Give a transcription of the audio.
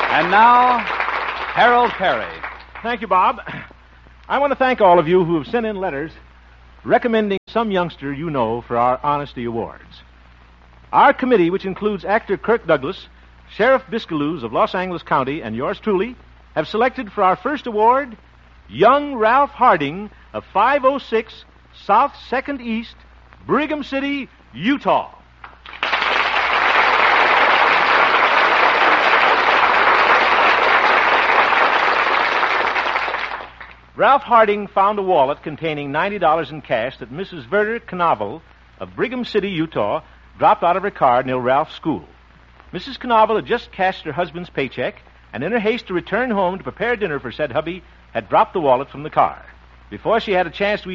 And now, Harold Perry. Thank you, Bob. I want to thank all of you who have sent in letters recommending some youngster you know for our Honesty Awards. Our committee, which includes actor Kirk Douglas, Sheriff Biscaloos of Los Angeles County, and yours truly, have selected for our first award young Ralph Harding of 506 South 2nd East, Brigham City, Utah. Ralph Harding found a wallet containing $90 in cash that Mrs. Verder Knavel of Brigham City, Utah, dropped out of her car near Ralph's school. Mrs. Knavel had just cashed her husband's paycheck, and in her haste to return home to prepare dinner for said hubby, had dropped the wallet from the car. Before she had a chance to